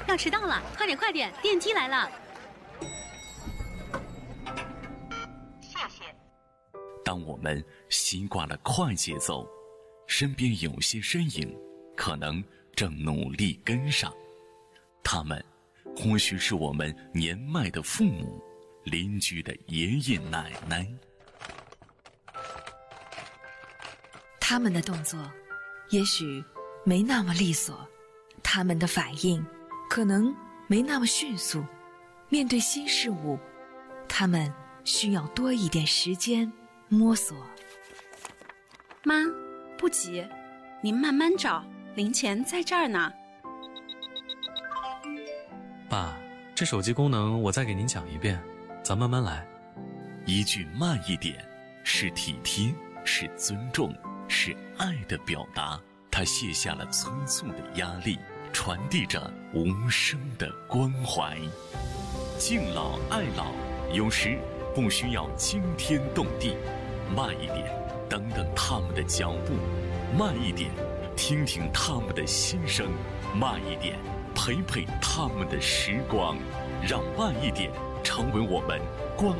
要迟到了，快点快点，电梯来了。 谢谢。 当我们习惯了快节奏，身边有些身影可能正努力跟上，他们或许是我们年迈的父母、邻居的爷爷奶奶。 他们的动作也许没那么利索，他们的反应可能没那么迅速，面对新事物，他们需要多一点时间摸索。 妈，不急，您慢慢找，零钱在这儿呢。 爸，这手机功能我再给您讲一遍，咱慢慢来。 一句慢一点，是体贴，是尊重，是爱的表达。他卸下了催促的压力，传递着无声的关怀。敬老爱老，有时不需要惊天动地，慢一点，等等他们的脚步；慢一点，听听他们的心声；慢一点，陪陪他们的时光。让慢一点成为我们关